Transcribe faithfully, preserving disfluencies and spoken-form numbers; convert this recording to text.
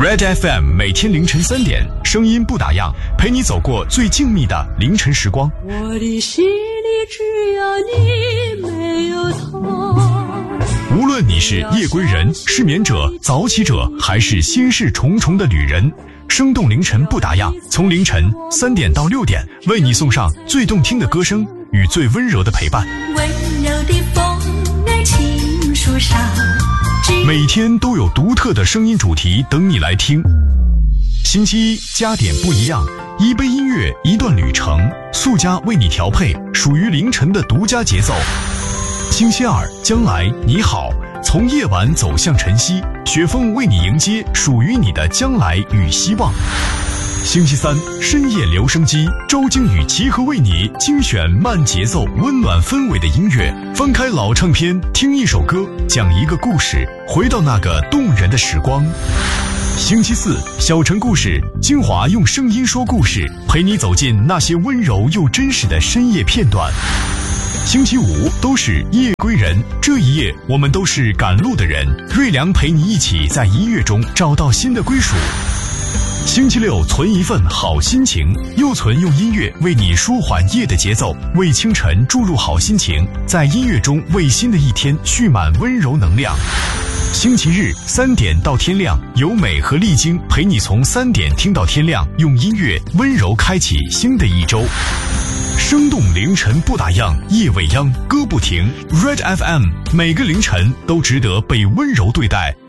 Red F M 每天凌晨三点，声音不打烊，陪你走过最静谧的凌晨时光。 我的心里只有你，没有他。 无论你是夜归人、失眠者、早起者，还是心事重重的旅人，生动凌晨不打烊，从凌晨三点到六点，为你送上最动听的歌声与最温柔的陪伴。 温柔的风儿轻树上， 每天都有独特的声音主题等你来听。星期一加点不一样，一杯音乐一段旅程，速家为你调配属于凌晨的独家节奏。星期二将来你好，从夜晚走向晨曦，雪峰为你迎接属于你的将来与希望。星期三深夜留声机，周经与齐和为你精选慢节奏温暖氛围的音乐，翻开老唱片，听一首歌，讲一个故事，回到那个动人的时光。星期四小城故事，精华用声音说故事，陪你走进那些温柔又真实的深夜片段。星期五都是夜归人，这一夜我们都是赶路的人，瑞良陪你一起在音乐中找到新的归属。星期六存一份好心情，又存用音乐为你舒缓夜的节奏，为清晨注入好心情，在音乐中为新的一天蓄满温柔能量。星期日三点到天亮，由美和丽晶陪你从三点听到天亮，用音乐温柔开启新的一周。生动凌晨不打烊，夜未央歌不停。 Red F M 每个凌晨都值得被温柔对待。